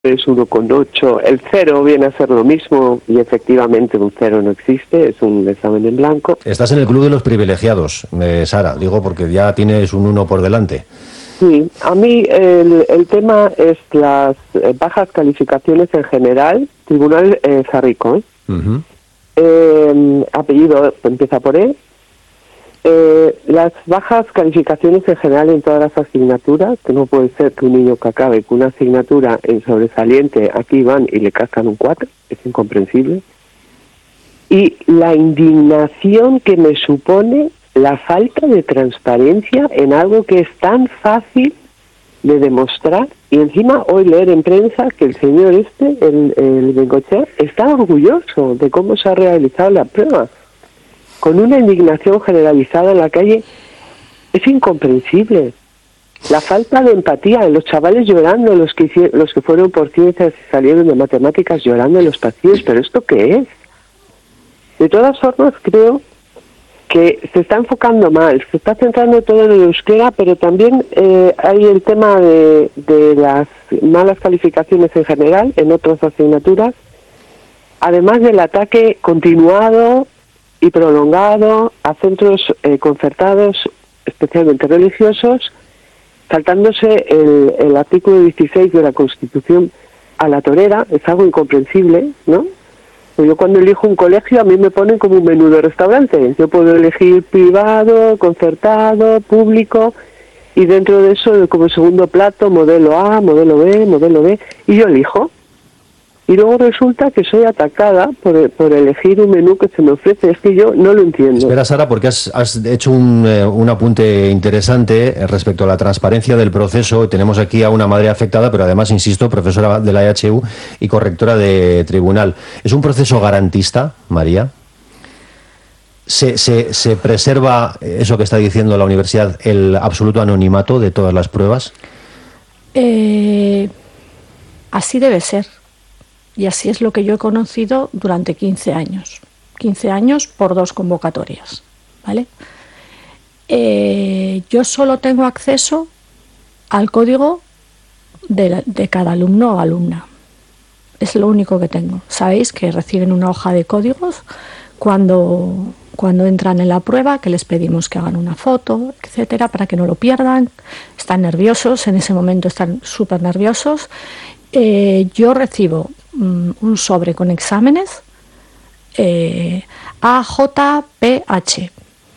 es 1,8. El 0 viene a ser lo mismo y efectivamente un 0 no existe, es un examen en blanco. Estás en el club de los privilegiados, Sara, digo porque ya tienes un 1 por delante. Sí, a mí el tema es las bajas calificaciones en general. Tribunal Zarrico, ¿eh? Uh-huh. Apellido empieza por E. Las bajas calificaciones en general en todas las asignaturas, que no puede ser que un niño que acabe con una asignatura en sobresaliente, aquí van y le cascan un 4, es incomprensible. Y la indignación que me supone la falta de transparencia en algo que es tan fácil de demostrar, y encima hoy leer en prensa que el señor el Bengochea, está orgulloso de cómo se ha realizado la prueba, con una indignación generalizada en la calle. Es incomprensible. La falta de empatía, los chavales llorando, los que fueron por ciencias y salieron de matemáticas llorando en los pasillos, ¿pero esto qué es? De todas formas, creo que se está enfocando mal, se está centrando todo en el euskera, pero también hay el tema de las malas calificaciones en general, en otras asignaturas, además del ataque continuado y prolongado a centros concertados, especialmente religiosos, saltándose el artículo 16 de la Constitución a la torera. Es algo incomprensible, ¿no? Yo cuando elijo un colegio a mí me ponen como un menú de restaurante. Yo puedo elegir privado, concertado, público, y dentro de eso como segundo plato modelo A, modelo B, modelo D, y yo elijo. Y luego resulta que soy atacada por elegir un menú que se me ofrece. Es que yo no lo entiendo. Espera, Sara, porque has hecho un apunte interesante respecto a la transparencia del proceso. Tenemos aquí a una madre afectada, pero además, insisto, profesora de la EHU y correctora de tribunal. ¿Es un proceso garantista, María? ¿Se preserva eso que está diciendo la universidad, el absoluto anonimato de todas las pruebas? Así debe ser. Y así es lo que yo he conocido durante 15 años. 15 años por 2 convocatorias, ¿vale? Yo solo tengo acceso al código de cada alumno o alumna. Es lo único que tengo. Sabéis que reciben una hoja de códigos cuando entran en la prueba, que les pedimos que hagan una foto, etcétera, para que no lo pierdan. Están nerviosos, en ese momento están súper nerviosos. Yo recibo un sobre con exámenes AJPH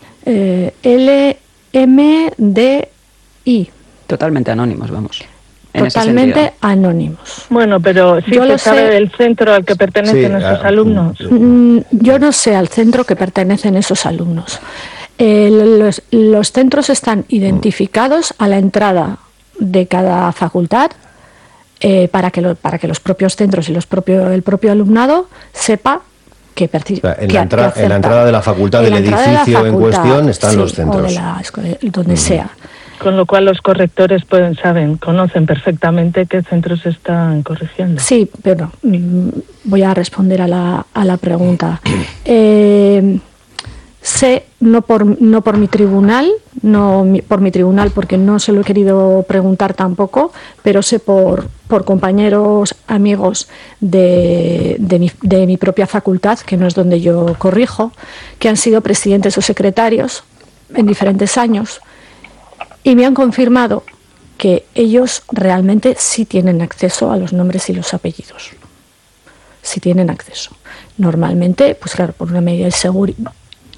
LMDI. Totalmente anónimos, vamos. Totalmente anónimos. Bueno, pero sí se sabe del centro al que pertenecen esos alumnos. Yo no sé al centro que pertenecen esos alumnos. Los centros están identificados a la entrada de cada facultad, para que los propios centros y el propio alumnado sepa que en la entrada de la facultad del edificio en cuestión están los centros. O de la escuela, donde sea. Con lo cual los correctores conocen perfectamente qué centros están corrigiendo. Sí, pero voy a responder a la pregunta. Sé, no por mi tribunal, por mi tribunal porque no se lo he querido preguntar tampoco, pero sé por compañeros, amigos de mi propia facultad, que no es donde yo corrijo, que han sido presidentes o secretarios en diferentes años, y me han confirmado que ellos realmente sí tienen acceso a los nombres y los apellidos. Sí tienen acceso. Normalmente, pues claro, por una medida de seguridad.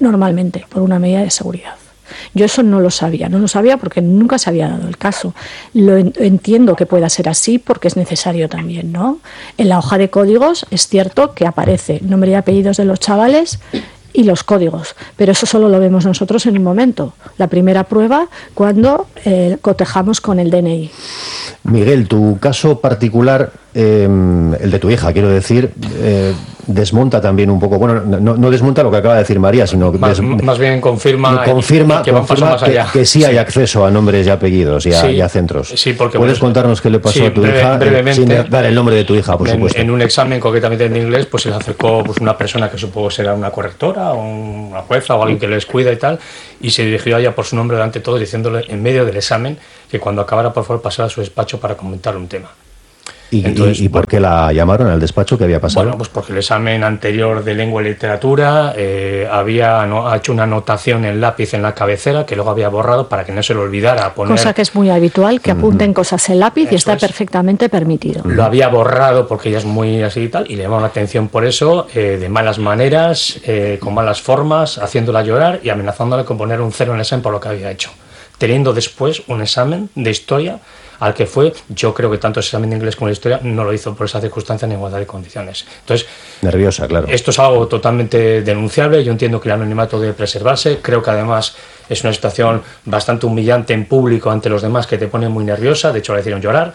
Yo eso no lo sabía porque nunca se había dado el caso. Lo entiendo que pueda ser así porque es necesario también, ¿no? En la hoja de códigos es cierto que aparece nombre y apellidos de los chavales y los códigos, pero eso solo lo vemos nosotros en un momento. La primera prueba cuando cotejamos con el DNI. Miguel, tu caso particular, el de tu hija, quiero decir, desmonta también un poco, bueno, no desmonta lo que acaba de decir María, sino que más bien confirma que va un paso más allá. Que sí hay acceso a nombres y apellidos y a centros. Sí, porque ¿Puedes contarnos qué le pasó a tu hija? Brevemente, sin dar el nombre de tu hija, por supuesto. En un examen concretamente en inglés, pues se le acercó una persona que supongo será una correctora o una jueza o alguien que les cuida y tal, y se dirigió a ella por su nombre delante de todos, diciéndole en medio del examen que cuando acabara por favor pasara a su despacho para comentar un tema. Entonces, ¿Y por qué la llamaron al despacho? ¿Qué había pasado? Bueno, pues porque el examen anterior de lengua y literatura ha hecho una anotación en lápiz en la cabecera que luego había borrado para que no se le olvidara poner... Cosa que es muy habitual, que apunten cosas en lápiz y está perfectamente permitido. Lo había borrado porque ella es muy así y tal, y le llamaron la atención por eso, de malas maneras, con malas formas, haciéndola llorar y amenazándola con poner un 0 en el examen por lo que había hecho. Teniendo después un examen de historia al que fue, yo creo que tanto el examen de inglés como de historia no lo hizo por esa circunstancia en igualdad de condiciones. Entonces, nerviosa, claro. Esto es algo totalmente denunciable. Yo entiendo que el anonimato debe preservarse. Creo que además es una situación bastante humillante en público ante los demás que te pone muy nerviosa. De hecho, la hicieron llorar.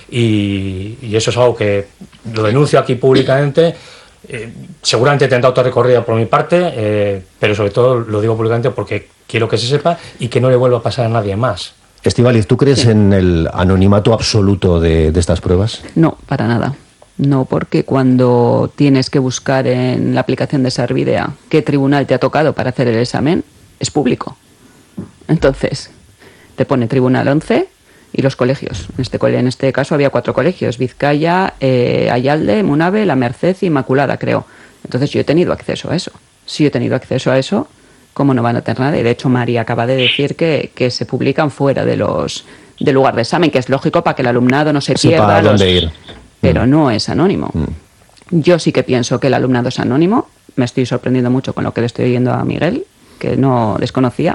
Y eso es algo que lo denuncio aquí públicamente. Seguramente tendrá otra recorrida por mi parte, pero sobre todo lo digo públicamente porque quiero que se sepa y que no le vuelva a pasar a nadie más. Estíbaliz, ¿tú crees en el anonimato absoluto de estas pruebas? No, para nada. No, porque cuando tienes que buscar en la aplicación de Servidea qué tribunal te ha tocado para hacer el examen, es público. Entonces, te pone Tribunal 11 y los colegios. En este caso había 4 colegios: Vizcaya, Ayalde, Munave, La Merced y Inmaculada, creo. Entonces yo he tenido acceso a eso. Si he tenido acceso a eso, ¿cómo no van a tener nada? Y de hecho María acaba de decir que se publican fuera del lugar de examen, que es lógico para que el alumnado no se pierda. Sepa dónde ir. Pero no es anónimo. Yo sí que pienso que el alumnado es anónimo. Me estoy sorprendiendo mucho con lo que le estoy oyendo a Miguel, que no desconocía.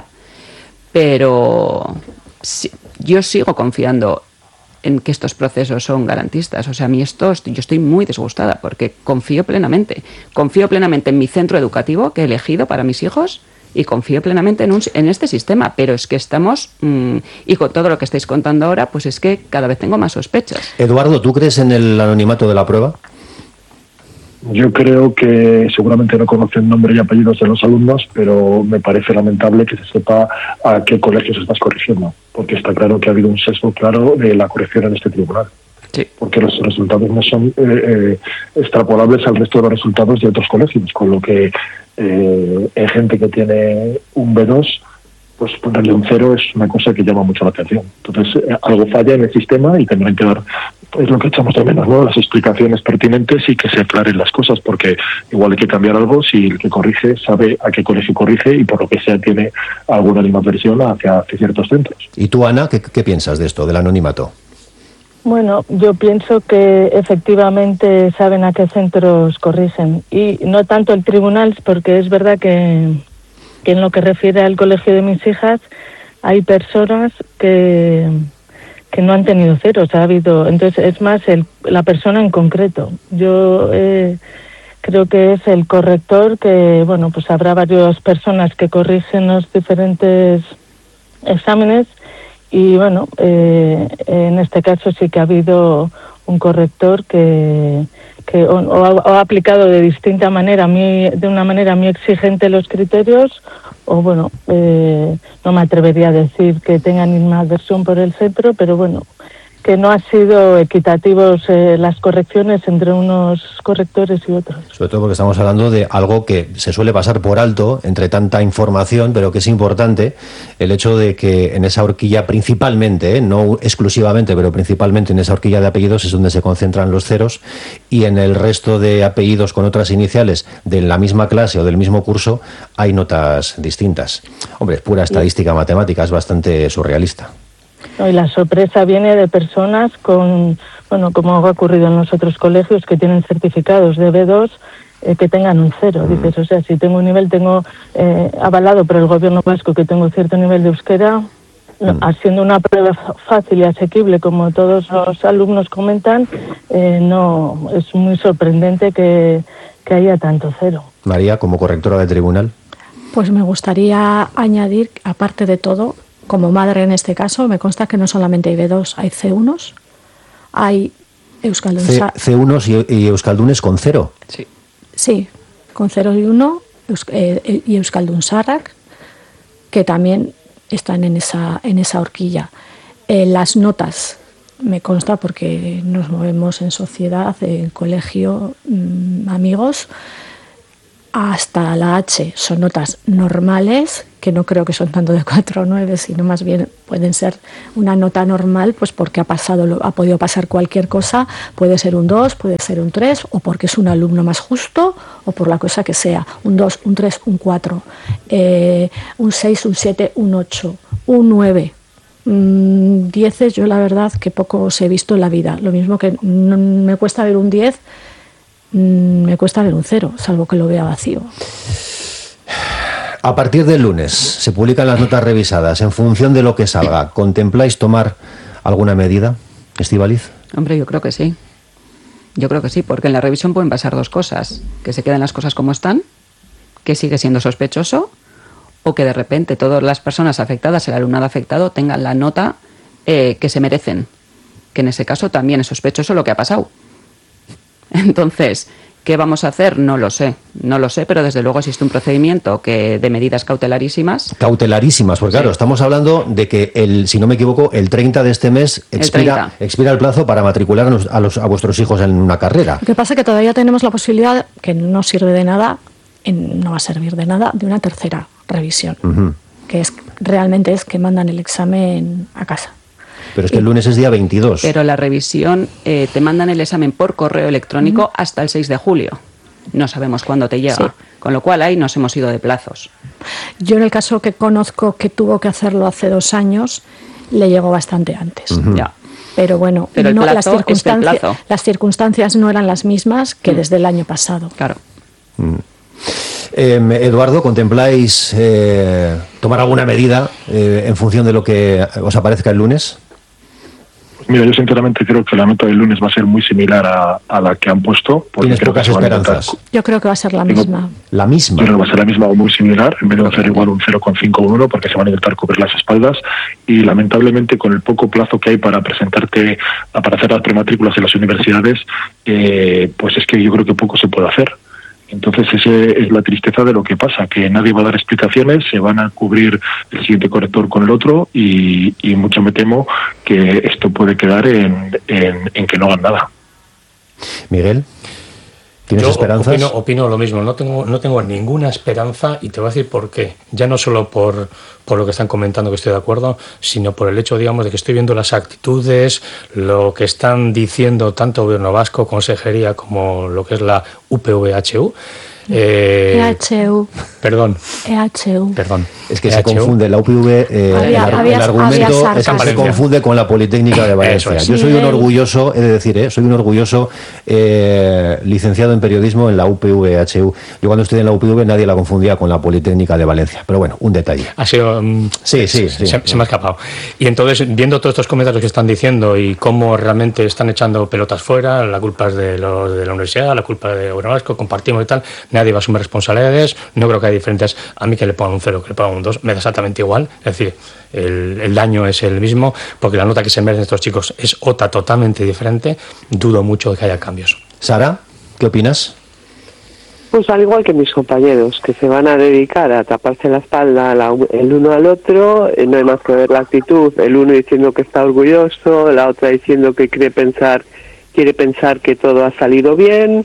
Pero sí, yo sigo confiando en que estos procesos son garantistas. O sea, a mí yo estoy muy disgustada porque confío plenamente en mi centro educativo que he elegido para mis hijos y confío plenamente en este sistema, pero es que estamos, y con todo lo que estáis contando ahora, pues es que cada vez tengo más sospechas. Eduardo, ¿tú crees en el anonimato de la prueba? Yo creo que seguramente no conocen nombre y apellidos de los alumnos, pero me parece lamentable que se sepa a qué colegios estás corrigiendo, porque está claro que ha habido un sesgo claro de la corrección en este tribunal. Sí. Porque los resultados no son extrapolables al resto de los resultados de otros colegios, con lo que hay gente que tiene un B2, pues ponerle un 0 es una cosa que llama mucho la atención. Entonces, algo falla en el sistema y tendrán que dar, es lo que echamos de menos, ¿no?, las explicaciones pertinentes y que se aclaren las cosas, porque igual hay que cambiar algo si el que corrige sabe a qué colegio corrige y por lo que sea tiene alguna animadversión hacia ciertos centros. ¿Y tú, Ana, qué piensas de esto, del anonimato? Bueno, yo pienso que efectivamente saben a qué centros corrigen y no tanto el tribunal, porque es verdad que en lo que refiere al colegio de mis hijas hay personas que no han tenido ceros, ha habido, entonces es más la persona en concreto. Yo creo que es el corrector que, bueno, pues habrá varias personas que corrigen los diferentes exámenes y bueno, en este caso sí que ha habido un corrector que ha aplicado de distinta manera, de una manera muy exigente los criterios, o bueno, no me atrevería a decir que tengan animadversión por el centro, pero bueno, que no han sido equitativos las correcciones entre unos correctores y otros. Sobre todo porque estamos hablando de algo que se suele pasar por alto entre tanta información, pero que es importante, el hecho de que en esa horquilla principalmente, no exclusivamente, pero principalmente en esa horquilla de apellidos es donde se concentran los ceros, y en el resto de apellidos con otras iniciales de la misma clase o del mismo curso hay notas distintas. Hombre, es pura estadística matemática, es bastante surrealista. No, y la sorpresa viene de personas con, bueno, como ha ocurrido en los otros colegios, que tienen certificados de B2 que tengan un 0. Dices, o sea, si tengo un nivel, tengo avalado por el gobierno vasco que tengo cierto nivel de euskera, haciendo una prueba fácil y asequible, como todos los alumnos comentan, no es muy sorprendente que haya tanto 0. María, como correctora de tribunal. Pues me gustaría añadir, aparte de todo, como madre en este caso, me consta que no solamente hay B2, hay C1s, hay Euskaldunes. C1s y Euskaldunes con 0. Sí, con 0 y 1, y Euskaldun Zaharrak, que también están en esa horquilla. Las notas, me consta porque nos movemos en sociedad, en colegio, amigos, hasta la H son notas normales que no creo que son tanto de 4 o 9, sino más bien pueden ser una nota normal, pues porque ha podido pasar cualquier cosa, puede ser un 2, puede ser un 3, o porque es un alumno más justo, o por la cosa que sea, un 2, un 3, un 4, un 6, un 7, un 8, un 9. 10, yo la verdad que pocos he visto en la vida. Lo mismo que me cuesta ver un 10, me cuesta ver un 0, salvo que lo vea vacío. A partir del lunes se publican las notas revisadas. En función de lo que salga, ¿contempláis tomar alguna medida, Estíbaliz? Hombre, yo creo que sí. Yo creo que sí, porque en la revisión pueden pasar dos cosas. Que se queden las cosas como están, que sigue siendo sospechoso, o que de repente todas las personas afectadas, el alumnado afectado, tengan la nota que se merecen. Que en ese caso también es sospechoso lo que ha pasado. Entonces, ¿qué vamos a hacer? No lo sé, pero desde luego existe un procedimiento de medidas cautelarísimas. Cautelarísimas, porque claro, estamos hablando de que, si no me equivoco, el 30 de este mes expira el plazo para matricular a vuestros hijos en una carrera. Lo que pasa es que todavía tenemos la posibilidad, que no sirve de nada, no va a servir de nada, de una tercera revisión, que realmente es que mandan el examen a casa. Pero es que el lunes es día 22. Pero la revisión, te mandan el examen por correo electrónico hasta el 6 de julio. No sabemos cuándo te llega. Sí. Con lo cual ahí nos hemos ido de plazos. Yo en el caso que conozco, que tuvo que hacerlo hace 2 años, le llegó bastante antes. Ya. Pero bueno, pero no, las circunstancias no eran las mismas que desde el año pasado. Claro. Eduardo, ¿contempláis tomar alguna medida en función de lo que os aparezca el lunes? Mira, yo sinceramente creo que la nota del lunes va a ser muy similar a la que han puesto. ¿Tienes pocas esperanzas? Yo creo que va a ser la misma. ¿La misma? Yo creo que va a ser la misma o muy similar, en vez de hacer igual un 0,5 o un 1, porque se van a intentar cubrir las espaldas. Y lamentablemente, con el poco plazo que hay para presentarte, para hacer las prematrículas en las universidades, pues es que yo creo que poco se puede hacer. Entonces esa es la tristeza de lo que pasa, que nadie va a dar explicaciones, se van a cubrir el siguiente corrector con el otro y mucho me temo que esto puede quedar en que no hagan nada. Miguel, ¿tienes esperanzas? Opino lo mismo, no tengo ninguna esperanza y te voy a decir por qué. Ya no solo por lo que están comentando, que estoy de acuerdo, sino por el hecho, digamos, de que estoy viendo las actitudes, lo que están diciendo tanto el gobierno vasco, consejería, como lo que es la UPV-HU. EHU. Perdón. EHU. Perdón. Es que se confunde la UPV, el argumento es que se confunde con la Politécnica de Valencia. Es. Yo soy un orgulloso, he de decir, soy un orgulloso licenciado en periodismo en la UPV-HU. Yo cuando estudié en la UPV nadie la confundía con la Politécnica de Valencia. Pero bueno, un detalle. Ha sido... Sí. Se me ha escapado. Y entonces, viendo todos estos comentarios que están diciendo y cómo realmente están echando pelotas fuera, la culpa es de los de la universidad, la culpa es de Gobierno Vasco, compartimos y tal, nadie va a asumir responsabilidades, no creo que haya diferencias. A mí que le pongan un 0, que le pongan un 2, me da exactamente igual. Es decir, el daño es el mismo, porque la nota que se merecen estos chicos es otra totalmente diferente. Dudo mucho de que haya cambios. Sara, ¿qué opinas? Pues al igual que mis compañeros, que se van a dedicar a taparse la espalda el uno al otro, no hay más que ver la actitud, el uno diciendo que está orgulloso, la otra diciendo que quiere pensar que todo ha salido bien,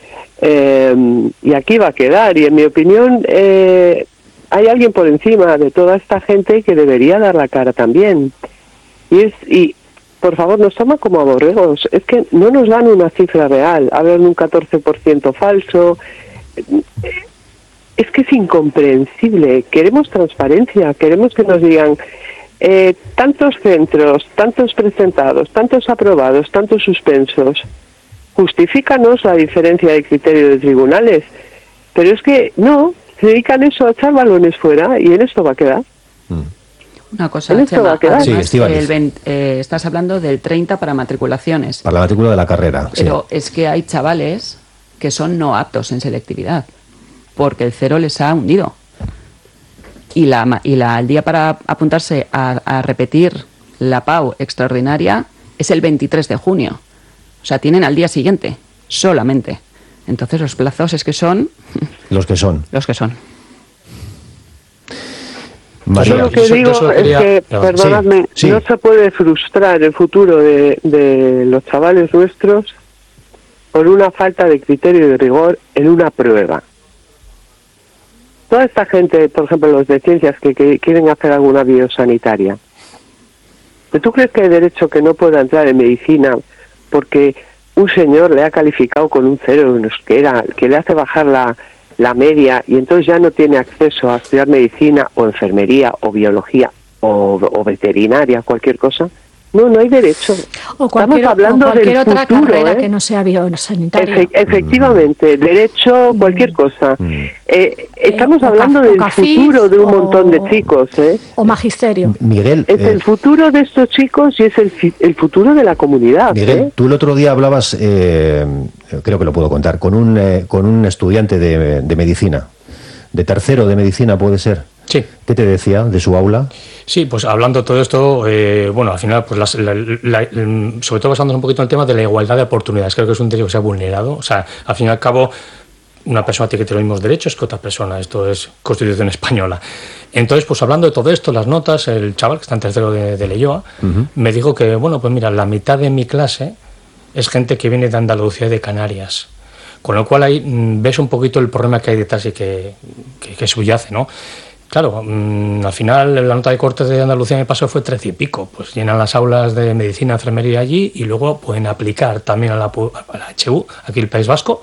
y aquí va a quedar. Y en mi opinión hay alguien por encima de toda esta gente que debería dar la cara también, y por favor, nos toma como a borregos. Es que no nos dan una cifra real, hablan de un 14% falso. Es que es incomprensible. Queremos transparencia, queremos que nos digan tantos centros, tantos presentados, tantos aprobados, tantos suspensos. Justifícanos la diferencia de criterio de tribunales. Pero es que no, se dedican eso a echar balones fuera y en esto va a quedar. Una cosa, Chema, además, estás hablando del 30 para matriculaciones. Para la matrícula de la carrera. Pero es que hay chavales que son no aptos en selectividad, porque el 0 les ha hundido. Y el día para apuntarse a repetir la PAU extraordinaria es el 23 de junio. O sea, tienen al día siguiente, solamente. Entonces los plazos es que son... Los que son. Los que son. Yo lo que digo es que, perdonadme, no se puede frustrar el futuro de los chavales nuestros por una falta de criterio y de rigor en una prueba. toda esta gente, por ejemplo, los de ciencias que quieren hacer alguna biosanitaria, ¿tú crees que hay derecho que no pueda entrar en medicina porque un señor le ha calificado con un 0 en euskera, que le hace bajar la media y entonces ya no tiene acceso a estudiar medicina o enfermería o biología o veterinaria, cualquier cosa? No hay derecho. O cualquier otra carrera que no sea biosanitaria. Efectivamente, derecho, cualquier cosa. Estamos hablando del futuro de un montón de chicos. O magisterio. Miguel, es el futuro de estos chicos y es el futuro de la comunidad. Miguel, tú el otro día hablabas, creo que lo puedo contar, con un estudiante de medicina, de tercero de medicina, ¿puede ser? Sí. ¿Qué te decía de su aula? Sí, pues hablando de todo esto, bueno, al final, pues sobre todo basándonos un poquito en el tema de la igualdad de oportunidades, creo que es un derecho que se ha vulnerado. O sea, al fin y al cabo, una persona tiene que tener los mismos derechos que otra persona, esto es Constitución española. Entonces, pues hablando de todo esto, las notas, el chaval que está en tercero de Leioa, me dijo que, bueno, pues mira, la mitad de mi clase es gente que viene de Andalucía y de Canarias. Con lo cual ahí ves un poquito el problema que hay detrás y que subyace, ¿no? Claro, al final la nota de corte de Andalucía me pasó fue 13 y pico, pues llenan las aulas de medicina, enfermería allí y luego pueden aplicar también a la HU, aquí el País Vasco,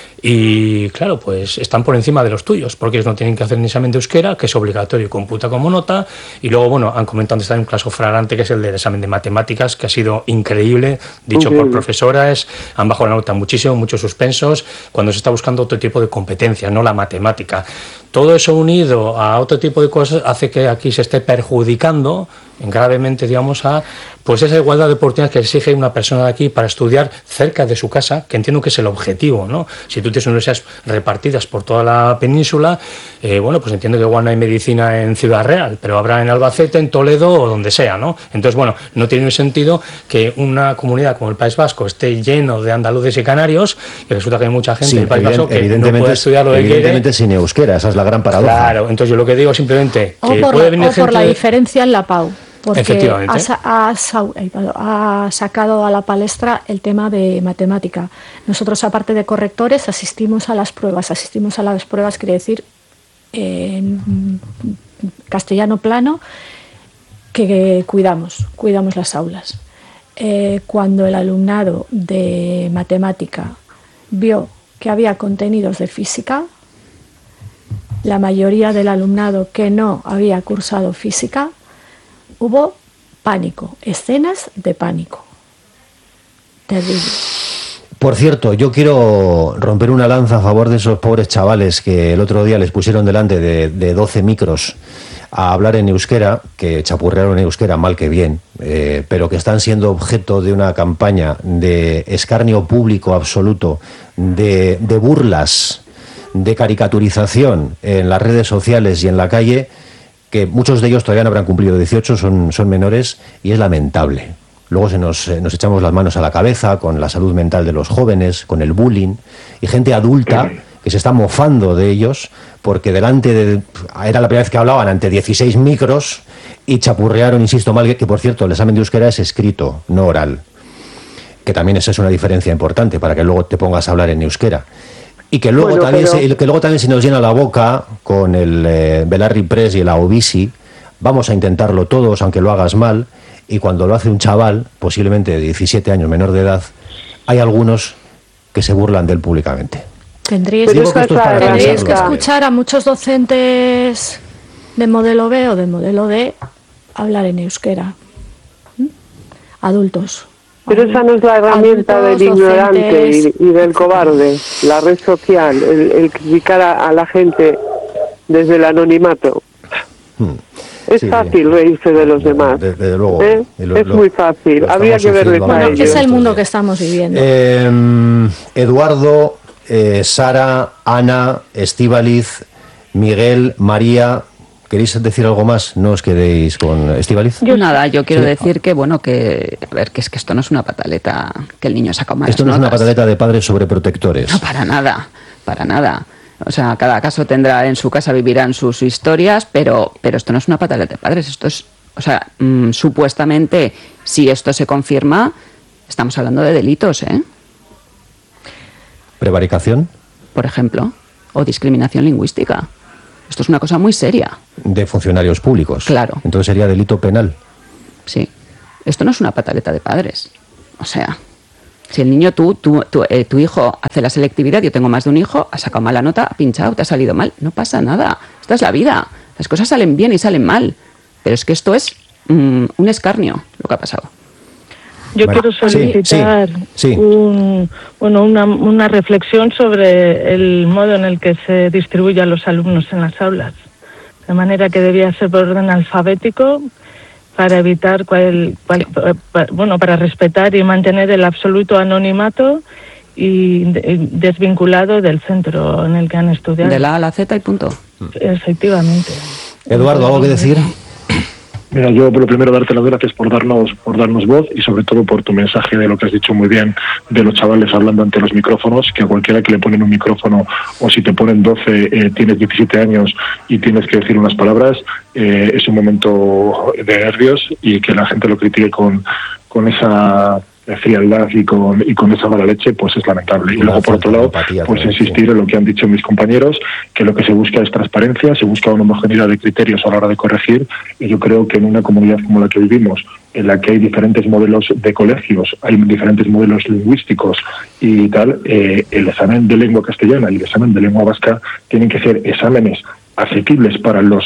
y claro, pues están por encima de los tuyos, porque ellos no tienen que hacer ni examen de euskera, que es obligatorio y computa como nota, y luego, bueno, han comentado estar en un caso flagrante que es el del examen de matemáticas, que ha sido increíble, dicho por profesoras, han bajado la nota muchísimo, muchos suspensos, cuando se está buscando otro tipo de competencias, no la matemática. Todo eso unido a otro tipo de cosas hace que aquí se esté perjudicando gravemente, digamos, a pues esa igualdad de oportunidades que exige una persona de aquí para estudiar cerca de su casa, que entiendo que es el objetivo, ¿no? Si tú tienes universidades repartidas por toda la península, bueno, pues entiendo que igual no hay medicina en Ciudad Real, pero habrá en Albacete, en Toledo o donde sea, ¿no? Entonces, bueno, no tiene sentido que una comunidad como el País Vasco esté lleno de andaluces y canarios y resulta que hay mucha gente en el País Vasco que no puede estudiar lo que quiere. Evidentemente sin euskera, esa es la gran paradoja. Claro, entonces yo lo que digo simplemente que puede venir gente por la diferencia en la PAU. Porque ha sacado a la palestra el tema de matemática. Nosotros, aparte de correctores, asistimos a las pruebas. Quiere decir, en castellano plano, que cuidamos las aulas. Cuando el alumnado de matemática vio que había contenidos de física, la mayoría del alumnado que no había cursado física, hubo pánico, escenas de pánico. Terrible. Por cierto, yo quiero romper una lanza a favor de esos pobres chavales que el otro día les pusieron delante de 12 micros a hablar en euskera, que chapurrearon en euskera mal que bien, pero que están siendo objeto de una campaña de escarnio público absoluto, de burlas, de caricaturización en las redes sociales y en la calle, que muchos de ellos todavía no habrán cumplido 18, son menores, y es lamentable. Luego nos echamos las manos a la cabeza con la salud mental de los jóvenes, con el bullying, y gente adulta que se está mofando de ellos porque era la primera vez que hablaban ante 16 micros y chapurrearon, insisto, mal, que por cierto el examen de euskera es escrito, no oral, que también esa es una diferencia importante para que luego te pongas a hablar en euskera. Y que luego, también se nos llena la boca con el Belarri Press y el Aobisi. Vamos a intentarlo todos, aunque lo hagas mal. Y cuando lo hace un chaval, posiblemente de 17 años, menor de edad, hay algunos que se burlan de él públicamente. Tendríais que escuchar a muchos docentes de modelo B o de modelo D hablar en euskera. Adultos. Pero esa no es la herramienta del ignorante y del cobarde, la red social, el criticar a la gente desde el anonimato. Es fácil reírse de los demás. Desde luego. Es muy fácil. Habría que verles a ellos. Es el mundo que estamos viviendo. Eduardo, Sara, Ana, Estíbaliz, Miguel, María... ¿Queréis decir algo más? ¿No os quedéis con Estíbaliz? Yo quiero decir que, bueno, que es que esto no es una pataleta que el niño saca malas Esto no notas. Es una pataleta de padres sobreprotectores. No, para nada. O sea, cada caso tendrá en su casa, vivirán sus historias, pero esto no es una pataleta de padres, esto es, o sea, supuestamente, si esto se confirma, estamos hablando de delitos, ¿eh? ¿Prevaricación? Por ejemplo, o discriminación lingüística. Esto es una cosa muy seria. De funcionarios públicos. Claro. Entonces sería delito penal. Sí. Esto no es una pataleta de padres. O sea, si el niño, tu hijo hace la selectividad, yo tengo más de un hijo, ha sacado mala nota, ha pinchado, te ha salido mal. No pasa nada. Esta es la vida. Las cosas salen bien y salen mal. Pero es que esto es un escarnio lo que ha pasado. Yo quiero solicitar una reflexión sobre el modo en el que se distribuyen a los alumnos en las aulas. De manera que debía ser por orden alfabético para evitar para respetar y mantener el absoluto anonimato y desvinculado del centro en el que han estudiado. De la A a la Z y punto. Efectivamente. Eduardo, ¿algo que decir? Mira, yo por lo primero darte las gracias por darnos voz y sobre todo por tu mensaje de lo que has dicho muy bien de los chavales hablando ante los micrófonos, que a cualquiera que le ponen un micrófono o si te ponen 12, tienes 17 años y tienes que decir unas palabras, es un momento de nervios y que la gente lo critique con esa frialdad y con esa mala leche, pues es lamentable. Y luego, por otro lado, pues insistir en lo que han dicho mis compañeros, que lo que se busca es transparencia, se busca una homogeneidad de criterios a la hora de corregir, y yo creo que en una comunidad como la que vivimos, en la que hay diferentes modelos de colegios, hay diferentes modelos lingüísticos y tal, el examen de lengua castellana y el examen de lengua vasca tienen que ser exámenes asequibles para los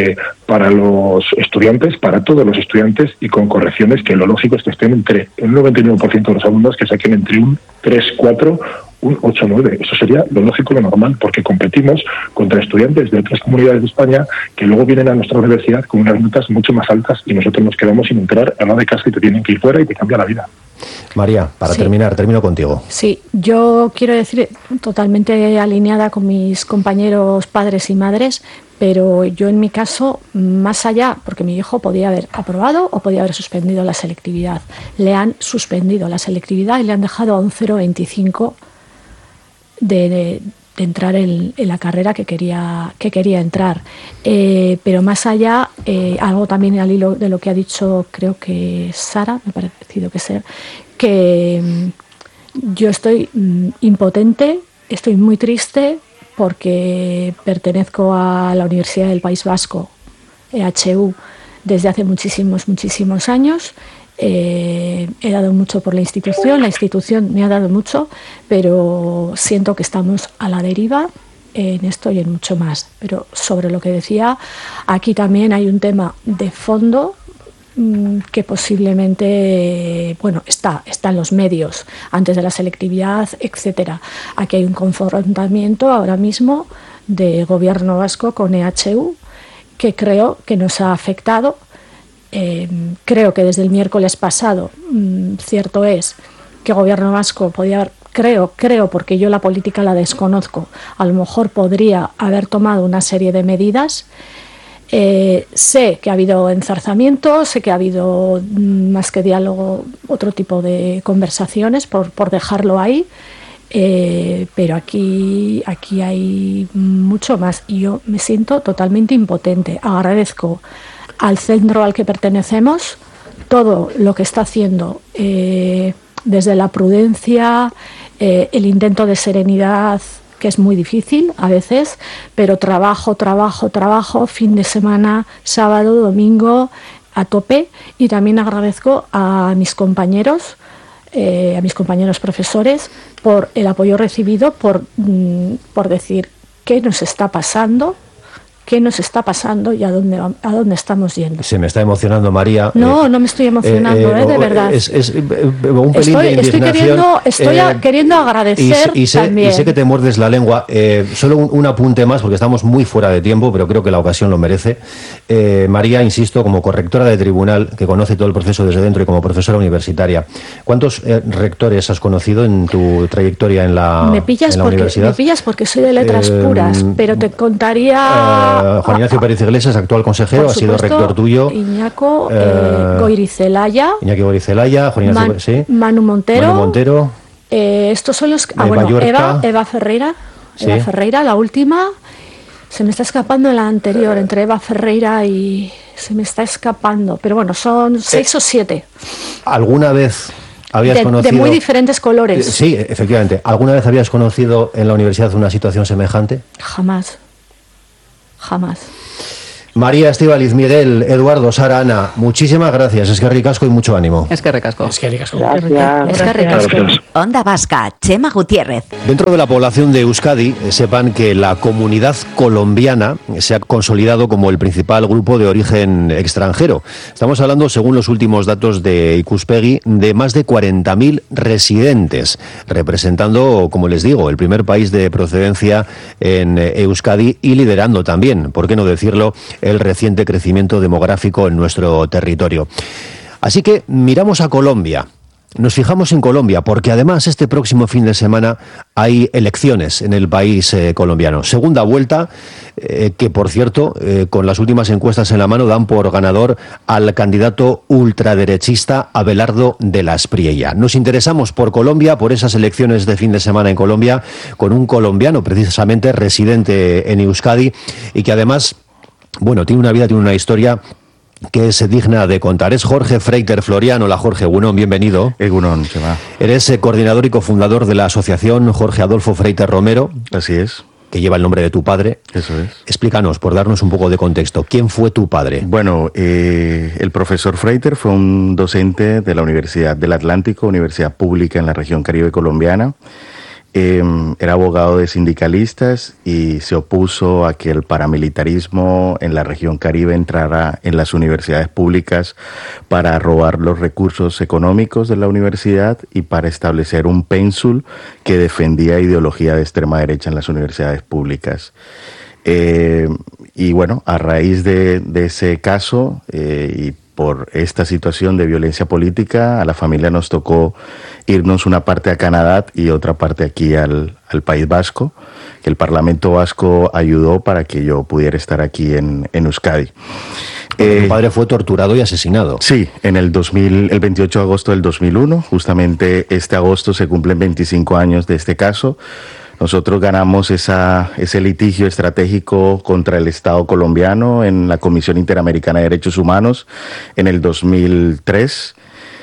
estudiantes, para todos los estudiantes, y con correcciones que lo lógico es que estén entre el 99% de los alumnos que saquen entre un 3-4, un 8-9. Eso sería lo lógico, lo normal, porque competimos contra estudiantes de otras comunidades de España que luego vienen a nuestra universidad con unas notas mucho más altas y nosotros nos quedamos sin entrar a nada de casa y te tienen que ir fuera y te cambia la vida. María, para termino contigo. Sí, yo quiero decir, totalmente alineada con mis compañeros padres y madres, pero yo en mi caso, más allá, porque mi hijo podía haber aprobado o podía haber suspendido la selectividad. Le han suspendido la selectividad y le han dejado a un 0,25 de entrar en la carrera que quería entrar. Pero más allá, algo también al hilo de lo que ha dicho, creo que Sara, me ha parecido que yo estoy impotente, estoy muy triste porque pertenezco a la Universidad del País Vasco, EHU, desde hace muchísimos años. He dado mucho por la institución me ha dado mucho, pero siento que estamos a la deriva en esto y en mucho más. Pero sobre lo que decía, aquí también hay un tema de fondo que posiblemente, está en los medios antes de la selectividad, etcétera. Aquí hay un confrontamiento ahora mismo de gobierno vasco con EHU que creo que nos ha afectado. Creo que desde el miércoles pasado, cierto es que el gobierno vasco podía haber, creo porque yo la política la desconozco, a lo mejor podría haber tomado una serie de medidas. Sé que ha habido enzarzamiento, sé que ha habido más que diálogo, otro tipo de conversaciones, por dejarlo ahí, pero aquí hay mucho más y yo me siento totalmente impotente. Agradezco al centro al que pertenecemos todo lo que está haciendo, desde la prudencia, el intento de serenidad, que es muy difícil a veces, pero trabajo, fin de semana, sábado, domingo, a tope. Y también agradezco a mis compañeros profesores, por el apoyo recibido, por decir qué nos está pasando y a dónde estamos yendo. Se me está emocionando, María. No me estoy emocionando, de verdad. Es un pelín de indignación. Estoy queriendo agradecer también. Y sé que te muerdes la lengua. Solo un apunte más, porque estamos muy fuera de tiempo, pero creo que la ocasión lo merece. María, insisto, como correctora de tribunal, que conoce todo el proceso desde dentro y como profesora universitaria, ¿cuántos rectores has conocido en tu trayectoria en la universidad? Me pillas porque soy de letras puras, pero te contaría... Juan Ignacio Pérez Iglesias, actual consejero, ha sido rector tuyo. Iñaki Goirizelaya, Juan Ignacio, Manu Montero. Estos son los... Eva Ferreira. Sí. Eva Ferreira, la última. Se me está escapando la anterior, entre Eva Ferreira y... Se me está escapando. Pero bueno, son 6 o 7. ¿Alguna vez habías conocido... De muy diferentes colores. Sí, efectivamente. ¿Alguna vez habías conocido en la universidad una situación semejante? Jamás. jamás. María, Estíbaliz, Miguel, Eduardo, Sara, Ana, muchísimas gracias. Es que ricasco y mucho ánimo. Es que ricasco. Es que ricasco. Gracias. Es que ricasco. Onda Vasca, Chema Gutiérrez. Dentro de la población de Euskadi, sepan que la comunidad colombiana se ha consolidado como el principal grupo de origen extranjero. Estamos hablando, según los últimos datos de Ikuspegi, de más de 40.000 residentes, representando, como les digo, el primer país de procedencia en Euskadi y liderando también, por qué no decirlo, el reciente crecimiento demográfico en nuestro territorio. Así que miramos a Colombia. Nos fijamos en Colombia porque además este próximo fin de semana hay elecciones en el país colombiano. Segunda vuelta que, por cierto, con las últimas encuestas en la mano dan por ganador al candidato ultraderechista Abelardo de la Espriella. Nos interesamos por Colombia, por esas elecciones de fin de semana en Colombia, con un colombiano precisamente residente en Euskadi y que además, bueno, tiene una vida, tiene una historia que es digna de contar. Es Jorge Freiter Florian. Hola, Jorge. Egunon, bienvenido. Egunon, Chema. Eres coordinador y cofundador de la asociación Jorge Adolfo Freiter Romero. Así es. Que lleva el nombre de tu padre. Eso es. Explícanos, por darnos un poco de contexto, ¿quién fue tu padre? Bueno, el profesor Freiter fue un docente de la Universidad del Atlántico, universidad pública en la región Caribe colombiana. Era abogado de sindicalistas y se opuso a que el paramilitarismo en la región Caribe entrara en las universidades públicas para robar los recursos económicos de la universidad y para establecer un pénsul que defendía ideología de extrema derecha en las universidades públicas. Y bueno, a raíz de ese caso y por esta situación de violencia política, a la familia nos tocó irnos una parte a Canadá y otra parte aquí al País Vasco, que el Parlamento Vasco ayudó para que yo pudiera estar aquí en Euskadi. Tu padre fue torturado y asesinado. Sí, en el 28 de agosto del 2001, justamente este agosto se cumplen 25 años de este caso. Nosotros ganamos ese litigio estratégico contra el Estado colombiano en la Comisión Interamericana de Derechos Humanos en el 2003.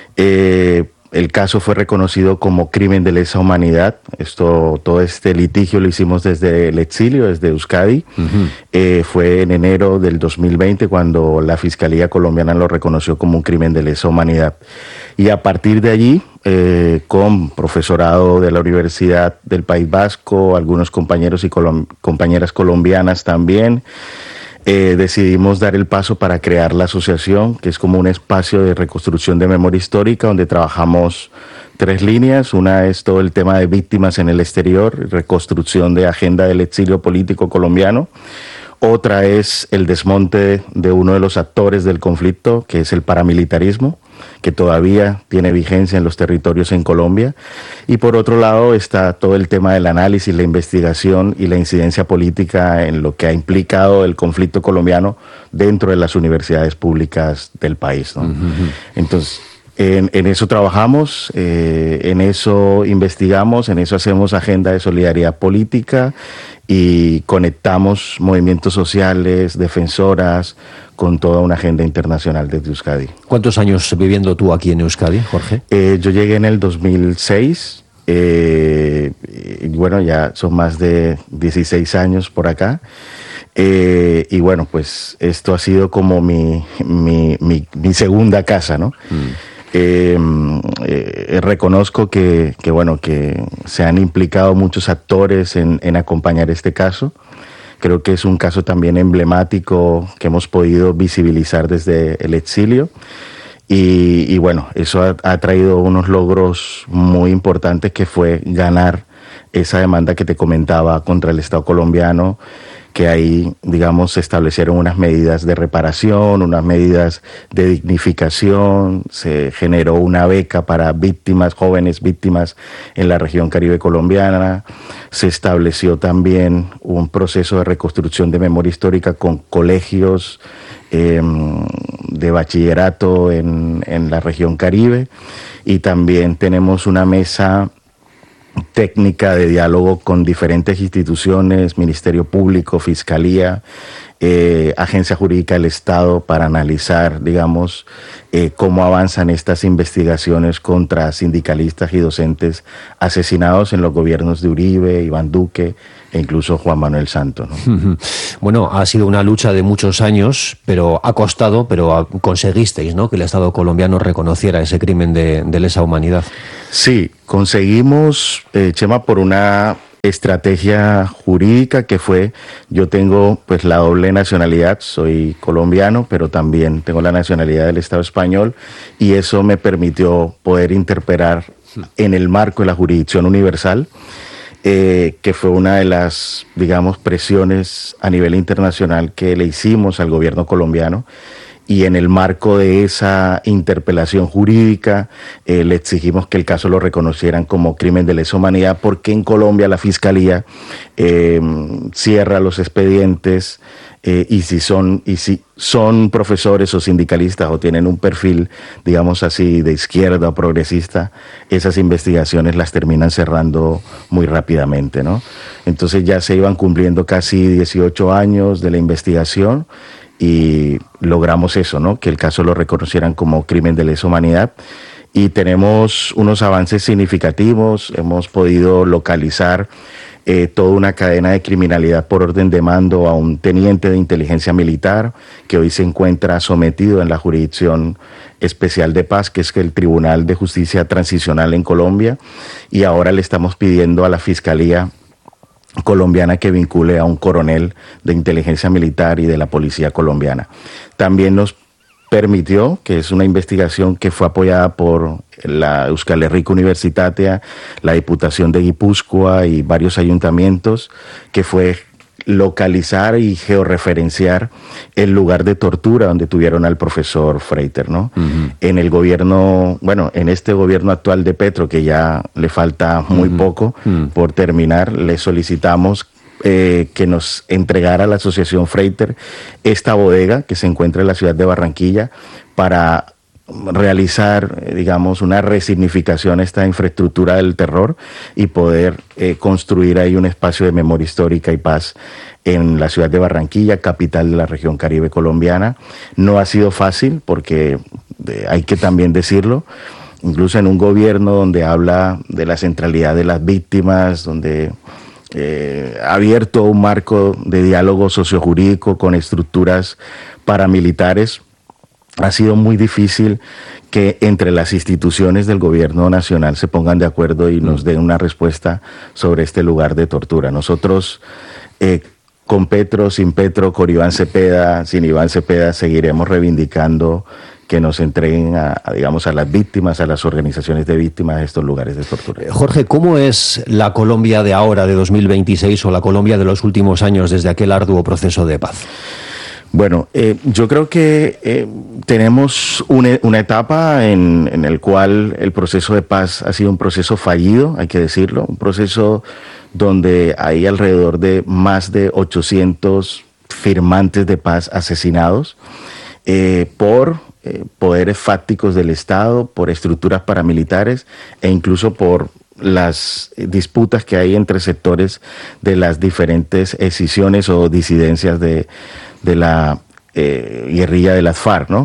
El caso fue reconocido como crimen de lesa humanidad. Todo este litigio lo hicimos desde el exilio, desde Euskadi. Uh-huh. Fue en enero del 2020 cuando la Fiscalía colombiana lo reconoció como un crimen de lesa humanidad. Y a partir de allí, con profesorado de la Universidad del País Vasco, algunos compañeros y compañeras colombianas también, decidimos dar el paso para crear la asociación, que es como un espacio de reconstrucción de memoria histórica donde trabajamos 3 líneas. Una es todo el tema de víctimas en el exterior, reconstrucción de agenda del exilio político colombiano. Otra es el desmonte de uno de los actores del conflicto, que es el paramilitarismo, que todavía tiene vigencia en los territorios en Colombia. Y por otro lado está todo el tema del análisis, la investigación y la incidencia política en lo que ha implicado el conflicto colombiano dentro de las universidades públicas del país, ¿no? Uh-huh. Entonces, en eso trabajamos, en eso investigamos, en eso hacemos agenda de solidaridad política y conectamos movimientos sociales, defensoras, con toda una agenda internacional desde Euskadi. ¿Cuántos años viviendo tú aquí en Euskadi, Jorge? Yo llegué en el 2006, y bueno, ya son más de 16 años por acá. Y bueno, pues esto ha sido como mi segunda casa, ¿no? Reconozco que bueno, que se han implicado muchos actores en acompañar este caso. Creo que es un caso también emblemático que hemos podido visibilizar desde el exilio. Y bueno, eso ha traído unos logros muy importantes, que fue ganar esa demanda que te comentaba contra el Estado colombiano, que ahí, digamos, se establecieron unas medidas de reparación, unas medidas de dignificación, se generó una beca para víctimas, jóvenes víctimas en la región Caribe colombiana, se estableció también un proceso de reconstrucción de memoria histórica con colegios de bachillerato en la región Caribe, y también tenemos una mesa técnica de diálogo con diferentes instituciones, Ministerio Público, Fiscalía, Agencia Jurídica del Estado para analizar, digamos, cómo avanzan estas investigaciones contra sindicalistas y docentes asesinados en los gobiernos de Uribe, Iván Duque e incluso Juan Manuel Santos, ¿no? Bueno, ha sido una lucha de muchos años, pero ha costado, pero conseguisteis, ¿no?, que el Estado colombiano reconociera ese crimen de lesa humanidad. Sí, conseguimos, Chema, por una estrategia jurídica que fue, yo tengo pues la doble nacionalidad, soy colombiano, pero también tengo la nacionalidad del Estado español, y eso me permitió poder interpelar en el marco de la jurisdicción universal, que fue una de las, digamos, presiones a nivel internacional que le hicimos al gobierno colombiano. Y en el marco de esa interpelación jurídica le exigimos que el caso lo reconocieran como crimen de lesa humanidad, porque en Colombia la Fiscalía cierra los expedientes y si son profesores o sindicalistas o tienen un perfil, digamos así, de izquierda o progresista, esas investigaciones las terminan cerrando muy rápidamente, ¿no? Entonces ya se iban cumpliendo casi 18 años de la investigación, y logramos eso, ¿no?, que el caso lo reconocieran como crimen de lesa humanidad, y tenemos unos avances significativos. Hemos podido localizar toda una cadena de criminalidad por orden de mando a un teniente de inteligencia militar que hoy se encuentra sometido en la Jurisdicción Especial de Paz, que es el Tribunal de Justicia Transicional en Colombia, y ahora le estamos pidiendo a la Fiscalía colombiana que vincule a un coronel de inteligencia militar y de la policía colombiana. También nos permitió, que es una investigación que fue apoyada por la Euskal Herriko Universitatea, la Diputación de Guipúzcoa y varios ayuntamientos, que fue localizar y georreferenciar el lugar de tortura donde tuvieron al profesor Freiter, ¿no? En el gobierno, bueno, en este gobierno actual de Petro, que ya le falta muy poco por terminar, le solicitamos que nos entregara a la Asociación Freiter esta bodega que se encuentra en la ciudad de Barranquilla para realizar, digamos, una resignificación a esta infraestructura del terror y poder construir ahí un espacio de memoria histórica y paz en la ciudad de Barranquilla, capital de la región Caribe colombiana. No ha sido fácil, porque hay que también decirlo, incluso en un gobierno donde habla de la centralidad de las víctimas, donde ha abierto un marco de diálogo sociojurídico con estructuras paramilitares, ha sido muy difícil que entre las instituciones del gobierno nacional se pongan de acuerdo y nos den una respuesta sobre este lugar de tortura. Nosotros, con Petro, sin Petro, con Iván Cepeda, sin Iván Cepeda, seguiremos reivindicando que nos entreguen digamos, a las víctimas, a las organizaciones de víctimas, a estos lugares de tortura. Jorge, ¿cómo es la Colombia de ahora, de 2026, o la Colombia de los últimos años desde aquel arduo proceso de paz? Bueno, yo creo que tenemos una etapa en el cual el proceso de paz ha sido un proceso fallido, hay que decirlo, un proceso donde hay alrededor de más de 800 firmantes de paz asesinados por poderes fácticos del Estado, por estructuras paramilitares e incluso por las disputas que hay entre sectores de las diferentes escisiones o disidencias de la guerrilla de las FARC, ¿no?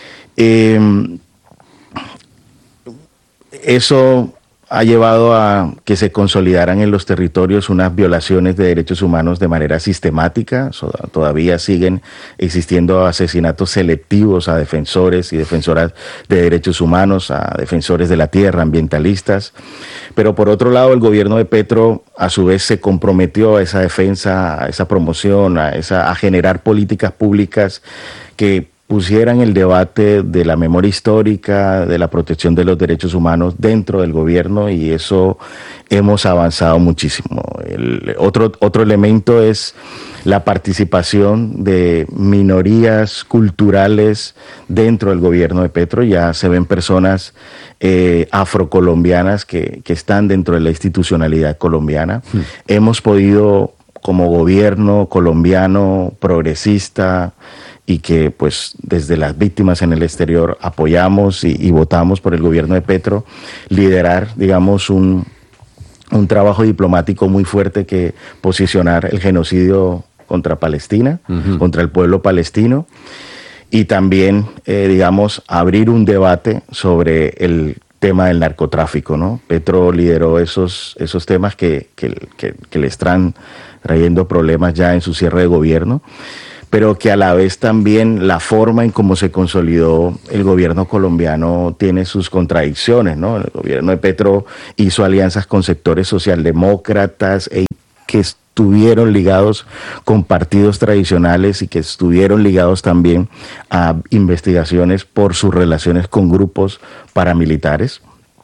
Eso ha llevado a que se consolidaran en los territorios unas violaciones de derechos humanos de manera sistemática. Todavía siguen existiendo asesinatos selectivos a defensores y defensoras de derechos humanos, a defensores de la tierra, ambientalistas. Pero por otro lado, el gobierno de Petro a su vez se comprometió a esa defensa, a esa promoción, a generar políticas públicas que pusieran el debate de la memoria histórica, de la protección de los derechos humanos dentro del gobierno, y eso hemos avanzado muchísimo. Otro elemento es la participación de minorías culturales dentro del gobierno de Petro. Ya se ven personas afrocolombianas que están dentro de la institucionalidad colombiana. Hemos podido, como gobierno colombiano progresista, y que pues desde las víctimas en el exterior apoyamos y votamos por el gobierno de Petro, liderar, digamos, un trabajo diplomático muy fuerte que posicionar el genocidio contra Palestina, contra el pueblo palestino, y también, digamos, abrir un debate sobre el tema del narcotráfico, ¿no? Petro lideró esos temas que le están trayendo problemas ya en su cierre de gobierno, pero que a la vez también la forma en cómo se consolidó el gobierno colombiano tiene sus contradicciones, ¿no? El gobierno de Petro hizo alianzas con sectores socialdemócratas que estuvieron ligados con partidos tradicionales y que estuvieron ligados también a investigaciones por sus relaciones con grupos paramilitares.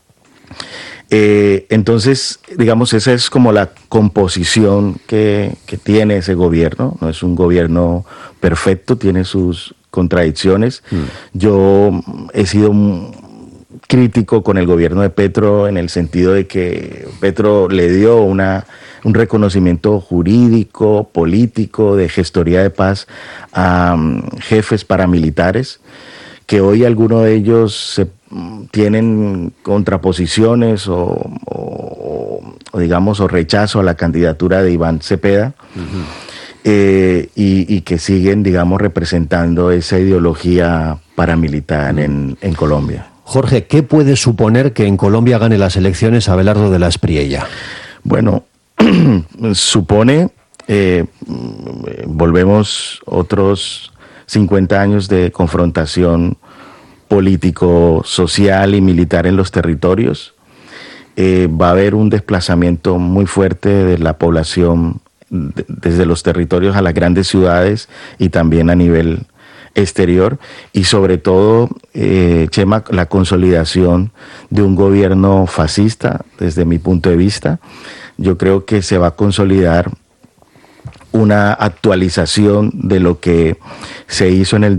Entonces, digamos, esa es como la composición que tiene ese gobierno. No es un gobierno perfecto, tiene sus contradicciones. Yo he sido crítico con el gobierno de Petro en el sentido de que Petro le dio un reconocimiento jurídico, político, de gestoría de paz a jefes paramilitares, que hoy algunos de ellos tienen contraposiciones o digamos, o rechazo a la candidatura de Iván Cepeda, y que siguen, digamos, representando esa ideología paramilitar en Colombia. Jorge, ¿qué puede suponer que en Colombia gane las elecciones Abelardo de la Espriella? Bueno, supone, volvemos otros 50 años de confrontación político, social y militar en los territorios. Va a haber un desplazamiento muy fuerte de la población desde los territorios a las grandes ciudades y también a nivel exterior, y sobre todo, Chema, la consolidación de un gobierno fascista. Desde mi punto de vista, yo creo que se va a consolidar una actualización de lo que se hizo en el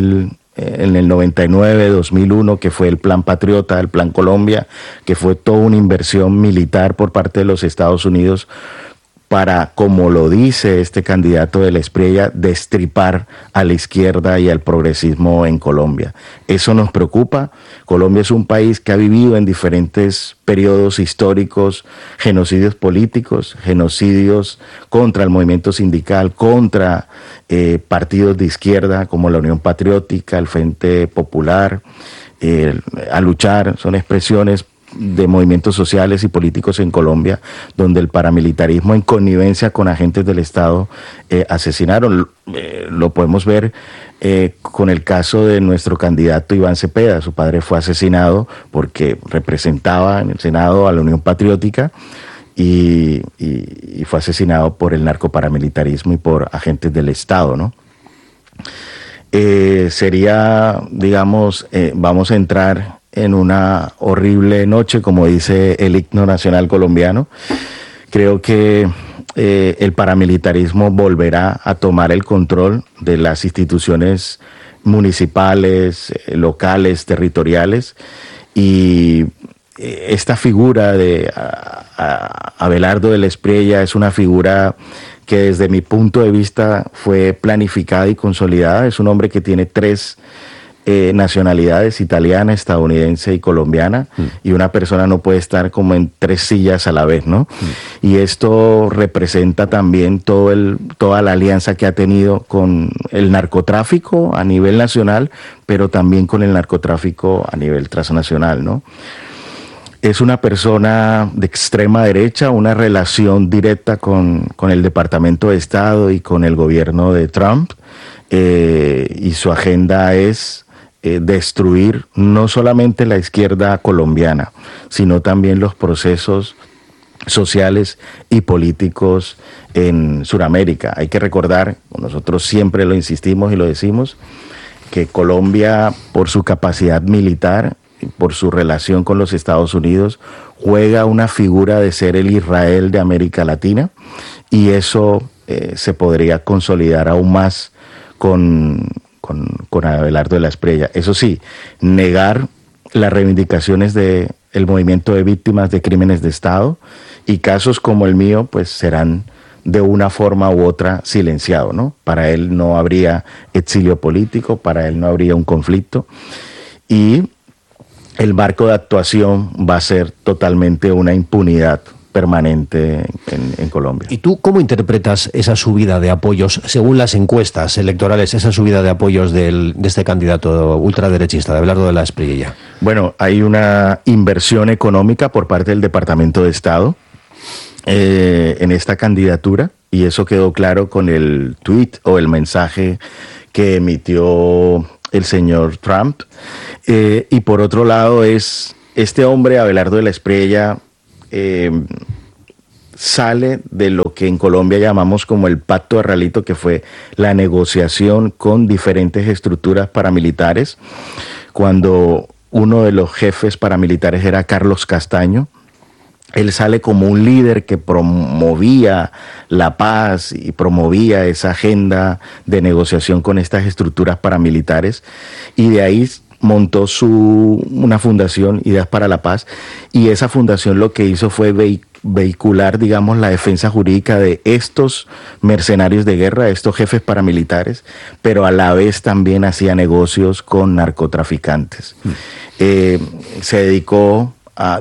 99, 2001, que fue el Plan Patriota, el Plan Colombia, que fue toda una inversión militar por parte de los Estados Unidos para, como lo dice este candidato de la Espriella, destripar a la izquierda y al progresismo en Colombia. Eso nos preocupa. Colombia es un país que ha vivido en diferentes periodos históricos genocidios políticos, genocidios contra el movimiento sindical, contra partidos de izquierda como la Unión Patriótica, el Frente Popular, a luchar. Son expresiones de movimientos sociales y políticos en Colombia, donde el paramilitarismo en connivencia con agentes del Estado asesinaron. Lo podemos ver con el caso de nuestro candidato Iván Cepeda. Su padre fue asesinado porque representaba en el Senado a la Unión Patriótica y fue asesinado por el narcoparamilitarismo y por agentes del Estado, ¿no? Sería, digamos, vamos a entrar en una horrible noche, como dice el himno nacional colombiano. Creo que el paramilitarismo volverá a tomar el control de las instituciones municipales, locales, territoriales, y esta figura de Abelardo de la Espriella es una figura que desde mi punto de vista fue planificada y consolidada. Es un hombre que tiene 3 nacionalidades: italiana, estadounidense y colombiana, y una persona no puede estar como en 3 sillas a la vez, ¿no? Y esto representa también toda la alianza que ha tenido con el narcotráfico a nivel nacional, pero también con el narcotráfico a nivel transnacional, ¿no? Es una persona de extrema derecha, una relación directa con el Departamento de Estado y con el gobierno de Trump, y su agenda es destruir no solamente la izquierda colombiana, sino también los procesos sociales y políticos en Sudamérica. Hay que recordar, nosotros siempre lo insistimos y lo decimos, que Colombia, por su capacidad militar, por su relación con los Estados Unidos, juega una figura de ser el Israel de América Latina, y eso se podría consolidar aún más con Abelardo de la Espriella. Eso sí, negar las reivindicaciones del movimiento de víctimas de crímenes de Estado, y casos como el mío pues serán de una forma u otra silenciados, ¿no? Para él no habría exilio político, para él no habría un conflicto, y el marco de actuación va a ser totalmente una impunidad permanente en Colombia. ¿Y tú cómo interpretas esa subida de apoyos, según las encuestas electorales, esa subida de apoyos de este candidato ultraderechista, de Abelardo de la Espriella? Bueno, hay una inversión económica por parte del Departamento de Estado en esta candidatura, y eso quedó claro con el tuit o el mensaje que emitió el señor Trump. Y por otro lado es este hombre, Abelardo de la Espriella, sale de lo que en Colombia llamamos como el pacto de Ralito, que fue la negociación con diferentes estructuras paramilitares, cuando uno de los jefes paramilitares era Carlos Castaño. Él sale como un líder que promovía la paz y promovía esa agenda de negociación con estas estructuras paramilitares, y de ahí montó una fundación, Ideas para la Paz, y esa fundación lo que hizo fue vehicular, digamos, la defensa jurídica de estos mercenarios de guerra, estos jefes paramilitares, pero a la vez también hacía negocios con narcotraficantes. Se dedicó a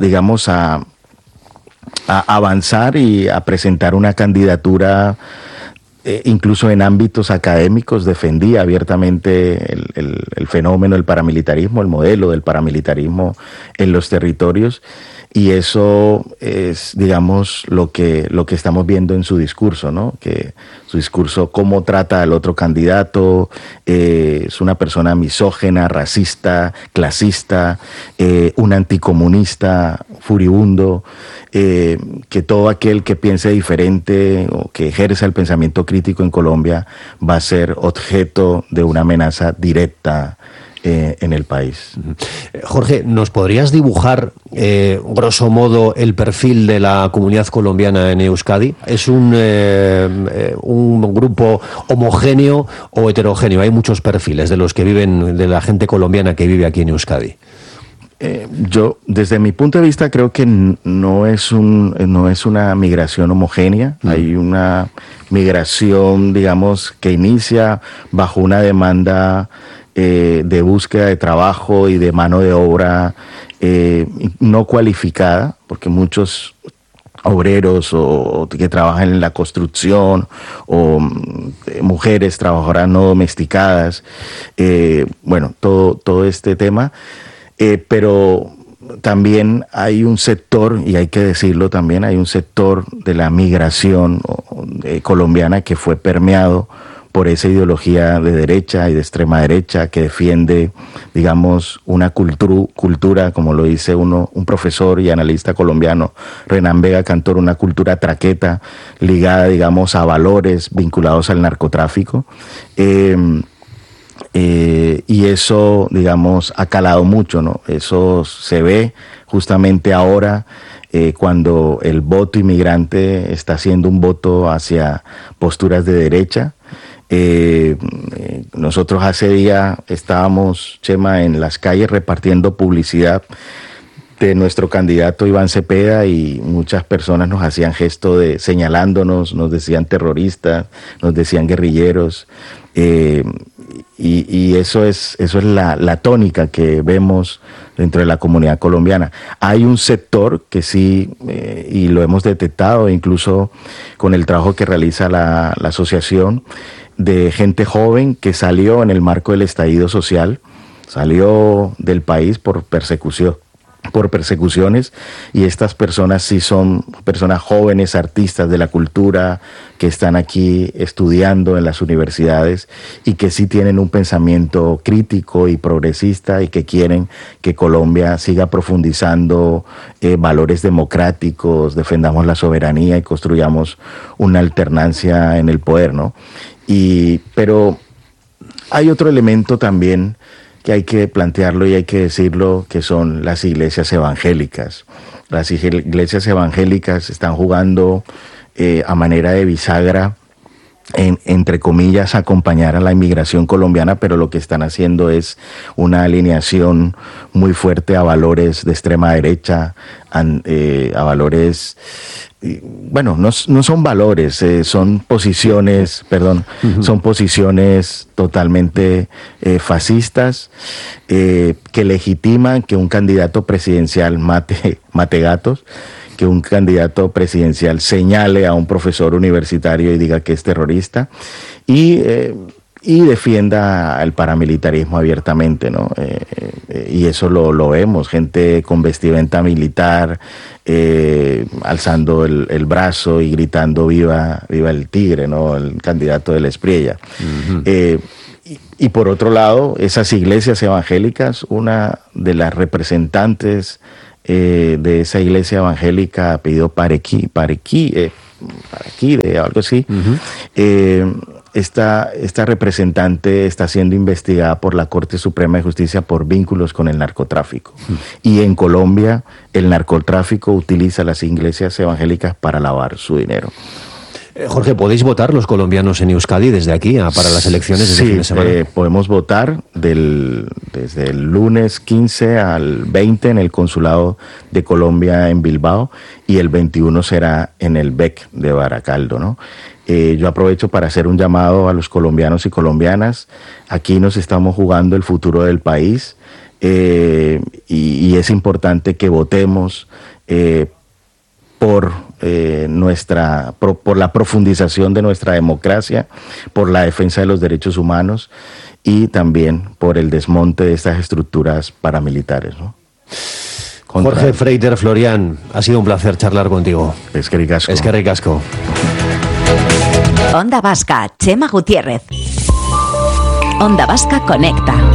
avanzar y a presentar una candidatura, incluso en ámbitos académicos, defendía abiertamente el fenómeno del paramilitarismo, el modelo del paramilitarismo en los territorios, y eso es, digamos, lo que estamos viendo en su discurso, ¿no? Que su discurso, cómo trata al otro candidato, es una persona misógena, racista, clasista, un anticomunista furibundo, que todo aquel que piense diferente o que ejerza el pensamiento crítico en Colombia va a ser objeto de una amenaza directa en el país. Jorge, ¿nos podrías dibujar, grosso modo, el perfil de la comunidad colombiana en Euskadi? ¿Es un grupo homogéneo o heterogéneo? Hay muchos perfiles de los que viven, de la gente colombiana que vive aquí en Euskadi. Yo, desde mi punto de vista, creo que no es una migración homogénea. Hay una migración, digamos, que inicia bajo una demanda de búsqueda de trabajo y de mano de obra no cualificada, porque muchos obreros o que trabajan en la construcción o mujeres trabajadoras no domesticadas, bueno, todo este tema, pero también hay un sector, y hay que decirlo también, hay un sector de la migración colombiana que fue permeado por esa ideología de derecha y de extrema derecha que defiende, digamos, una cultura, como lo dice un profesor y analista colombiano, Renan Vega Cantor, una cultura traqueta ligada, digamos, a valores vinculados al narcotráfico. Y eso, digamos, ha calado mucho, ¿no? Eso se ve justamente ahora cuando el voto inmigrante está siendo un voto hacia posturas de derecha. Nosotros hace día estábamos, Chema, en las calles repartiendo publicidad de nuestro candidato Iván Cepeda, y muchas personas nos hacían gesto de señalándonos, nos decían terroristas, nos decían guerrilleros, y eso es la tónica que vemos dentro de la comunidad colombiana. Hay un sector que sí, y lo hemos detectado incluso con el trabajo que realiza la asociación, de gente joven que salió en el marco del estallido social, salió del país por persecuciones, y estas personas sí son personas jóvenes, artistas de la cultura, que están aquí estudiando en las universidades y que sí tienen un pensamiento crítico y progresista y que quieren que Colombia siga profundizando valores democráticos, defendamos la soberanía y construyamos una alternancia en el poder, ¿no? Pero hay otro elemento también que hay que plantearlo y hay que decirlo, que son las iglesias evangélicas. Las iglesias evangélicas están jugando a manera de bisagra, entre comillas, acompañar a la inmigración colombiana, pero lo que están haciendo es una alineación muy fuerte a valores de extrema derecha, a valores... Bueno, no son valores, son posiciones, son posiciones totalmente fascistas, que legitiman que un candidato presidencial mate gatos, que un candidato presidencial señale a un profesor universitario y diga que es terrorista, y defienda el paramilitarismo abiertamente, ¿no? Y eso lo vemos, gente con vestimenta militar, alzando el brazo y gritando viva el tigre, ¿no? El candidato de la Espriella. Y por otro lado, esas iglesias evangélicas, una de las representantes de esa iglesia evangélica pidió Parequí, algo así. Esta representante está siendo investigada por la Corte Suprema de Justicia por vínculos con el narcotráfico. Y en Colombia el narcotráfico utiliza las iglesias evangélicas para lavar su dinero. Jorge, ¿podéis votar los colombianos en Euskadi desde aquí para las elecciones de este fin de semana? Podemos votar desde el lunes 15 al 20 en el Consulado de Colombia en Bilbao, y el 21 será en el BEC de Baracaldo, ¿no? Yo aprovecho para hacer un llamado a los colombianos y colombianas. Aquí nos estamos jugando el futuro del país, y es importante que votemos por la profundización de nuestra democracia, por la defensa de los derechos humanos y también por el desmonte de estas estructuras paramilitares, ¿no? Jorge Freiter Florian, ha sido un placer charlar contigo. Eskerrik asko. Eskerrik asko. Onda Vasca, Chema Gutiérrez. Onda Vasca Conecta.